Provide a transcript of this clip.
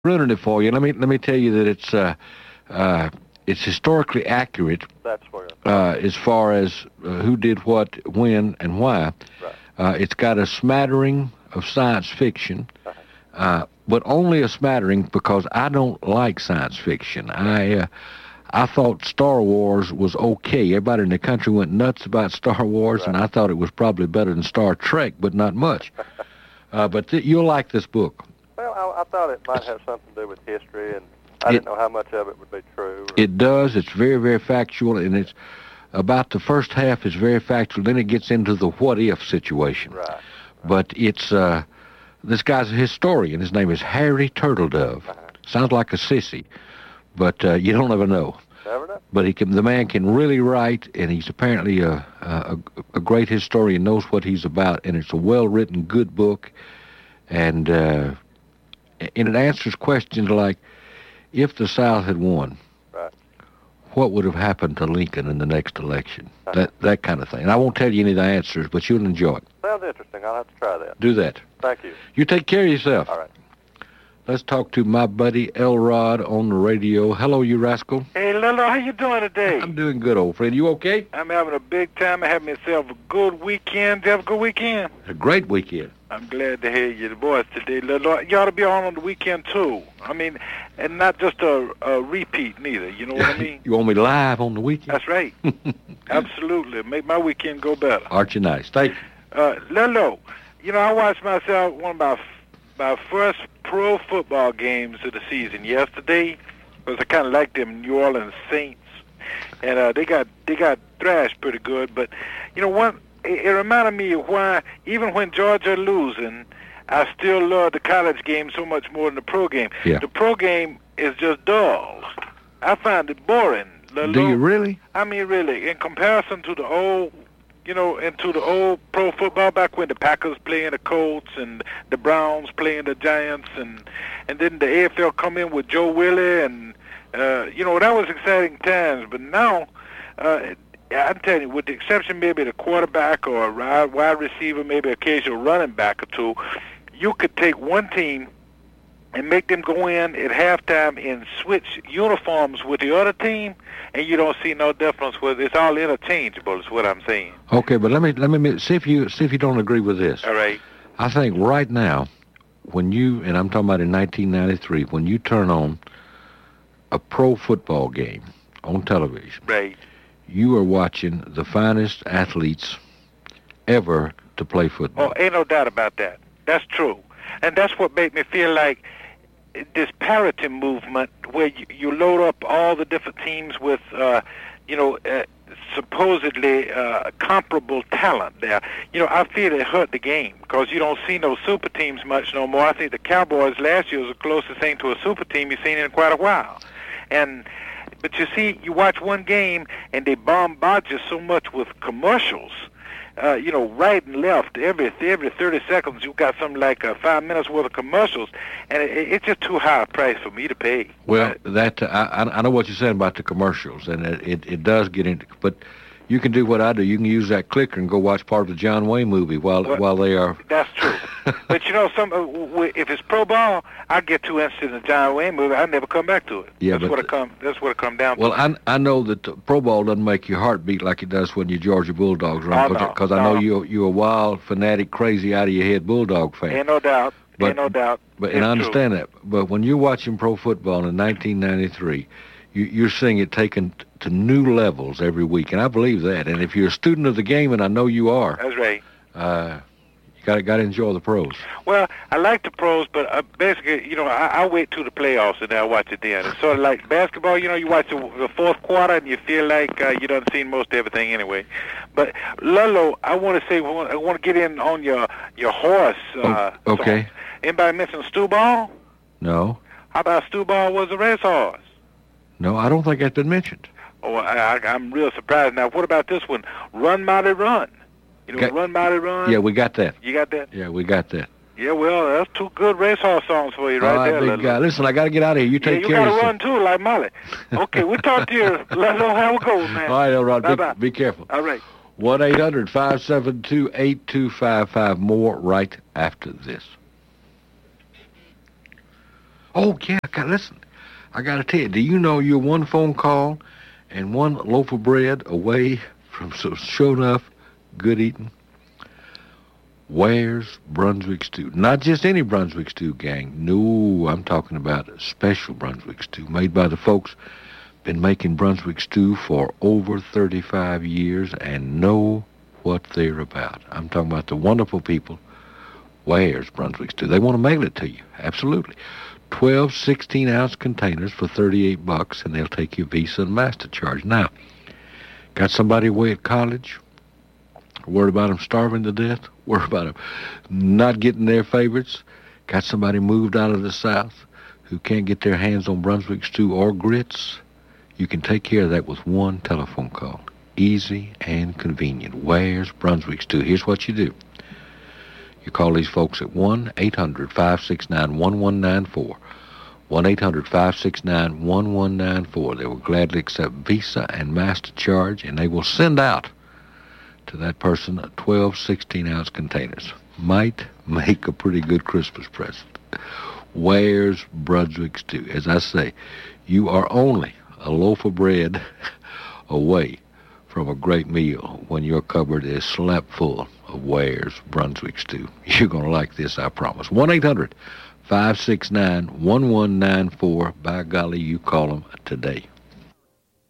ruining it for you. Let me tell you that it's historically accurate. That's where. As far as who did what, when, and why. Right. It's got a smattering of science fiction, but only a smattering because I don't like science fiction. I thought Star Wars was okay. Everybody in the country went nuts about Star Wars, and I thought it was probably better than Star Trek, but not much. But you'll like this book. Well, I thought it might have something to do with history, and I didn't know how much of it would be true. It does. It's very, very factual, and it's about the first half is very factual. Then it gets into the what-if situation. Right. But it's this guy's a historian. His name is Harry Turtledove. Sounds like a sissy, but you don't ever know. Never know. But the man can really write, and he's apparently a great historian, knows what he's about, and it's a well-written, good book, and it answers questions like, if the South had won, what would have happened to Lincoln in the next election? That kind of thing. And I won't tell you any of the answers, but you'll enjoy it. Sounds interesting. I'll have to try that. Do that. Thank you. You take care of yourself. All right. Let's talk to my buddy Elrod on the radio. Hello, you rascal. Hey, Lilo, how you doing today? I'm doing good, old friend. You okay? I'm having a big time. I had myself a good weekend. Did you have a good weekend? A great weekend. I'm glad to hear your voice today, Lilo. You ought to be on the weekend, too. I mean, and not just a repeat, neither. You know what I mean? You want me live on the weekend? That's right. Absolutely. Make my weekend go better. Aren't you nice? Thank you. Lilo, I watched myself one of my first pro football games of the season yesterday, because I kind of like them New Orleans Saints, and they got thrashed pretty good. But it reminded me of why even when Georgia losing, I still love the college game so much more than the pro game. Yeah. The pro game is just dull. I find it boring. Do you really? I mean, really, in comparison to the old. Into the old pro football back when the Packers playing the Colts and the Browns playing the Giants, and then the AFL come in with Joe Willie, and that was exciting times. But now, I'm telling you, with the exception maybe the quarterback or a wide receiver, maybe occasional running back or two, you could take one team and make them go in at halftime and switch uniforms with the other team, and you don't see no difference with it. It's all interchangeable is what I'm saying. Okay, but let me see if you don't agree with this. All right. I think right now, when you, and I'm talking about in 1993, when you turn on a pro football game on television, right, you are watching the finest athletes ever to play football. Oh, ain't no doubt about that. That's true. And that's what made me feel like this parity movement where you load up all the different teams with, supposedly comparable talent there. I feel it hurt the game because you don't see no super teams much no more. I think the Cowboys last year was the closest thing to a super team you've seen in quite a while. But you see, you watch one game and they bombard you so much with commercials. Right and left, every 30 seconds, you've got something like 5 minutes worth of commercials, and it's just too high a price for me to pay. Well, I know what you're saying about the commercials, and it does get into, but you can do what I do. You can use that clicker and go watch part of the John Wayne movie while they are. That's true. But if it's pro ball, I get too interested in the John Wayne movie. I never come back to it. Yeah, that's what it come down to. Well, I know that the pro ball doesn't make your heart beat like it does when your Georgia Bulldogs run, because I know you're a wild, fanatic, crazy, out of your head Bulldog fan. Ain't no doubt. Ain't no doubt. But and I understand that. But when you're watching pro football in 1993, you're seeing it taken to new levels every week, and I believe that. And if you're a student of the game, and I know you are, that's right. You got to enjoy the pros. Well, I like the pros, but basically, I wait till the playoffs and then I watch it then. It's sort of like basketball. You watch the fourth quarter and you feel like you done seen most everything anyway. But Lolo, I want to say, I want to get in on your horse. Okay. Song. Anybody mention Stu Ball? No. How about Stu Ball was a racehorse? No, I don't think that's been mentioned. Oh, I'm real surprised. Now, what about this one? Run, Mighty Run. Run, Mighty Run? Yeah, we got that. You got that? Yeah, we got that. Yeah, well, that's two good racehorse songs for you right there, big guy. Listen, I got to get out of here. You take care of yourself. You got to run, too, like Molly. Okay, we'll talk to you. Let us know how it goes, man. All right, Elrod. Bye-bye. Be careful. All right. 1-800-572-8255. More right after this. Oh, yeah, listen. I got to tell you, do you know you're one phone call and one loaf of bread away from some sure enough good eating? Ware's Brunswick Stew. Not just any Brunswick Stew, gang. No, I'm talking about a special Brunswick Stew made by the folks been making Brunswick Stew for over 35 years and know what they're about. I'm talking about the wonderful people. Ware's Brunswick Stew. They want to mail it to you. Absolutely. 12 16-ounce containers for $38, and they'll take your Visa and MasterCharge. Now, got somebody away at college? Worried about them starving to death? Worried about them not getting their favorites? Got somebody moved out of the South who can't get their hands on Brunswick Stew or grits? You can take care of that with one telephone call. Easy and convenient. Ware's Brunswick Stew? Here's what you do. You call these folks at 1-800-569-1194. 1-800-569-1194. They will gladly accept Visa and MasterCharge, and they will send out to that person 12 16-ounce containers. Might make a pretty good Christmas present. Ware's Brunswick Stew? As I say, you are only a loaf of bread away from a great meal when your cupboard is slap full of Ware's Brunswick Stew. You're going to like this, I promise. 1-800-569-1194. By golly, you call them today.